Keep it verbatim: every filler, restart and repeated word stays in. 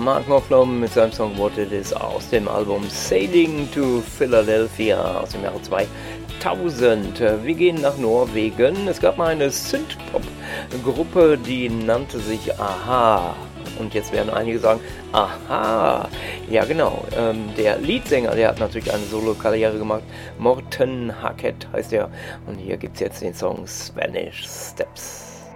Mark Knopfler mit seinem Song What It Is aus dem Album Sailing to Philadelphia aus dem Jahre zweitausend. Wir gehen nach Norwegen. Es gab mal eine Synthpop-Gruppe, die nannte sich Aha. Und jetzt werden einige sagen, aha, ja genau, ähm, der Leadsänger, der hat natürlich eine Solo-Karriere gemacht, Morten Hackett heißt er. Und hier gibt es jetzt den Song Spanish Steps.